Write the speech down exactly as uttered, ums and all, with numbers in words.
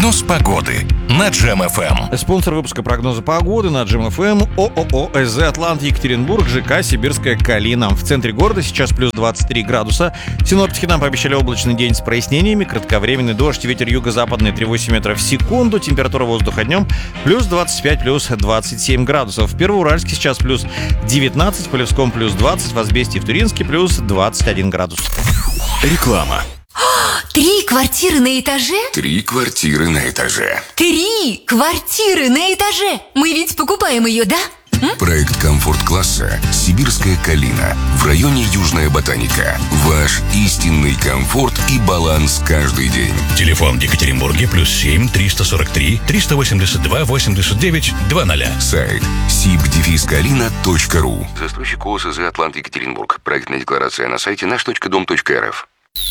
Прогноз погоды на Джем эф эм. Спонсор выпуска прогноза погоды на Джем эф эм — ООО «ЭЗ Атлант Екатеринбург», ЖК «Сибирская Калина». В центре города сейчас плюс двадцать три градуса. Синоптики нам пообещали облачный день с прояснениями, кратковременный дождь, ветер юго-западный три целых восемь метров в секунду, температура воздуха днем плюс двадцать пять, плюс двадцать семь градусов. В Первоуральске сейчас плюс девятнадцать, в Полевском плюс двадцать, в Азбесте и в Туринске плюс двадцать один градус. Реклама. Три квартиры на этаже? Три квартиры на этаже. Три квартиры на этаже! Мы ведь покупаем ее, да? М? Проект комфорт-класса «Сибирская Калина» в районе Южная Ботаника. Ваш истинный комфорт и баланс каждый день. Телефон в Екатеринбурге плюс семь триста сорок три триста восемьдесят два восемьдесят девять двадцать. Сайт сиб дефис калина точка ру. Застройщик ООО «ЭЗ Атлант Екатеринбург». Проектная декларация на сайте наш точка дом точка эр эф.